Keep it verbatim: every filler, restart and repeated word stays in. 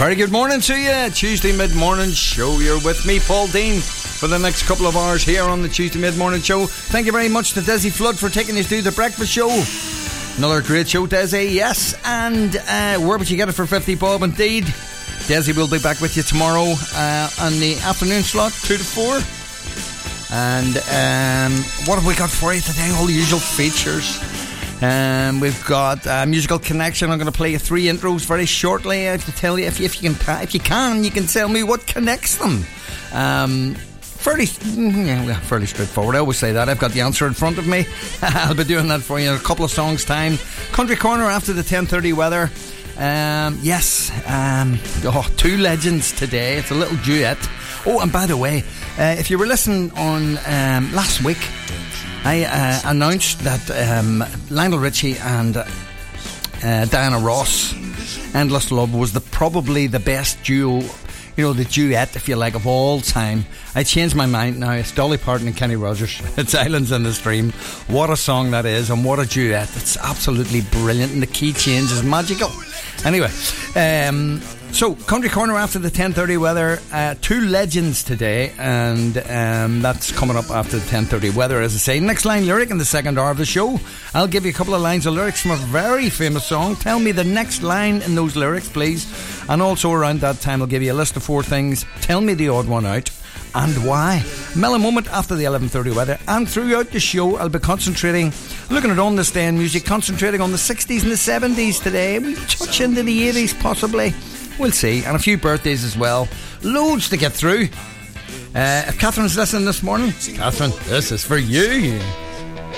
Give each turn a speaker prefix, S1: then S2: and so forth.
S1: Very good morning to you. Tuesday mid-morning show. You're with me, Paul Dean, for the next couple of hours here on the Tuesday mid-morning show. Thank you very much to Desi Flood for taking us through the breakfast show. Another great show, Desi. Yes, and uh, where would you get it for fifty bob? Indeed. Desi will be back with you tomorrow uh, on the afternoon slot, two to four. And um, what have we got for you today? All the usual features. Um, we've got a musical connection. I'm going to play you three intros very shortly. I have to tell you if you, if you can, if you can, you can tell me what connects them. Um, fairly, yeah, fairly straightforward. I always say that. I've got the answer in front of me. I'll be doing that for you in a couple of songs' time. Country Corner after the ten thirty weather. Um, yes, um, oh, two legends today. It's a little duet. Oh, and by the way, uh, if you were listening on um, last week, I uh, announced that um, Lionel Richie and uh, Diana Ross, Endless Love, was the probably the best duo, you know, the duet, if you like, of all time. I changed my mind now. It's Dolly Parton and Kenny Rogers. It's Islands in the Stream. What a song that is, and what a duet. It's absolutely brilliant, and the key change is magical. Anyway, um... so, Country Corner after the ten thirty weather. Uh, two legends today, and um, that's coming up after the ten thirty weather, as I say. Next line lyric in the second hour of the show. I'll give you a couple of lines of lyrics from a very famous song. Tell me the next line in those lyrics, please. And also around that time, I'll give you a list of four things. Tell me the odd one out and why. Mellow moment after the eleven thirty weather. And throughout the show, I'll be concentrating, looking at On This Day in Music, concentrating on the sixties and the seventies today. We'll touch into the eighties, possibly. We'll see. And a few birthdays as well. Loads to get through. Uh, if Catherine's listening this morning, Catherine, this is for you.